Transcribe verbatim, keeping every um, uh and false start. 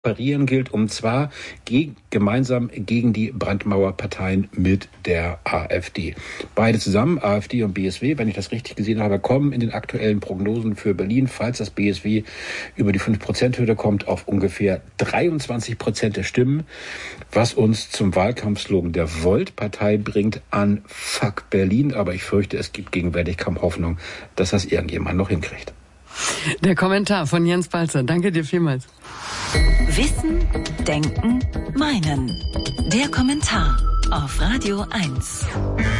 parieren gilt, und zwar gegen, gemeinsam gegen die Brandmauerparteien mit der AfD. Beide zusammen, AfD und B S W, wenn ich das richtig gesehen habe, kommen in den aktuellen Prognosen für Berlin, falls das B S W über die fünf Prozent Hürde kommt, auf ungefähr dreiundzwanzig Prozent der Stimmen, was uns zum Wahlkampfslogan der Volt-Partei bringt, an Fuck Berlin. Aber ich fürchte, es gibt gegenwärtig kaum Hoffnung, dass das irgendjemand noch hinkriegt. Der Kommentar von Jens Balzer. Danke dir vielmals. Wissen, Denken, Meinen. Der Kommentar auf Radio eins.